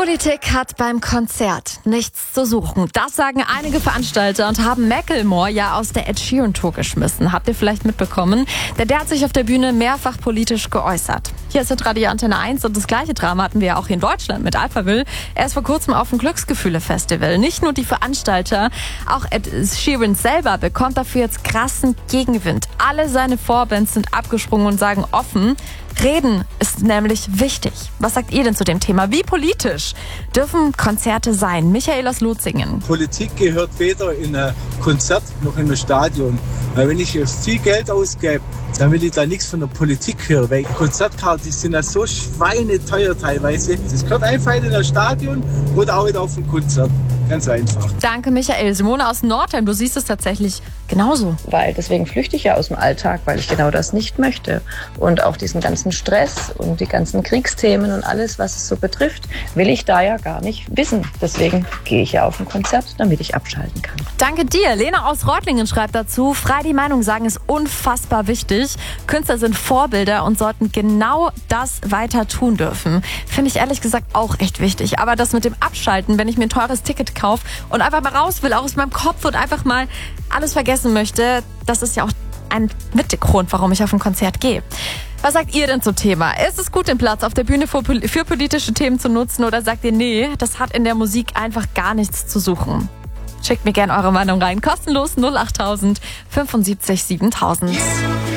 Politik hat beim Konzert nichts zu suchen. Das sagen einige Veranstalter und haben Macklemore ja aus der Ed Sheeran Tour geschmissen. Habt ihr vielleicht mitbekommen? Der hat sich auf der Bühne mehrfach politisch geäußert. Hier ist Radio Antenne 1 und das gleiche Drama hatten wir ja auch hier in Deutschland mit Alphaville. Er ist vor kurzem auf dem Glücksgefühle-Festival. Nicht nur die Veranstalter, auch Ed Sheeran selber bekommt dafür jetzt krassen Gegenwind. Alle seine Vorbands sind abgesprungen und sagen offen, Reden ist nämlich wichtig. Was sagt ihr denn zu dem Thema? Wie politisch dürfen Konzerte sein? Michael aus Lothringen. Politik gehört weder in ein Konzert noch in ein Stadion. Weil wenn ich viel Geld ausgebe, dann will ich da nichts von der Politik hören. Weil Konzertkarten, die sind ja so schweineteuer teilweise. Das gehört einfach in ein Stadion oder auch wieder auf ein Konzert. Ganz einfach. Danke, Michael. Simone aus Nordheim, du siehst es tatsächlich genauso. Weil deswegen flüchte ich ja aus dem Alltag, weil ich genau das nicht möchte. Und auch diesen ganzen Stress und die ganzen Kriegsthemen und alles, was es so betrifft, will ich da ja gar nicht wissen. Deswegen gehe ich ja auf ein Konzert, damit ich abschalten kann. Danke dir. Lena aus Reutlingen schreibt dazu, frei die Meinung sagen ist unfassbar wichtig. Künstler sind Vorbilder und sollten genau das weiter tun dürfen. Finde ich ehrlich gesagt auch echt wichtig. Aber das mit dem Abschalten, wenn ich mir ein teures Ticket kaufe und einfach mal raus will, auch aus meinem Kopf und einfach mal alles vergessen möchte, das ist ja auch ein Mitgrund, warum ich auf ein Konzert gehe. Was sagt ihr denn zum Thema? Ist es gut, den Platz auf der Bühne für politische Themen zu nutzen oder sagt ihr, nee, das hat in der Musik einfach gar nichts zu suchen? Schickt mir gerne eure Meinung rein. Kostenlos 08000 75 7000.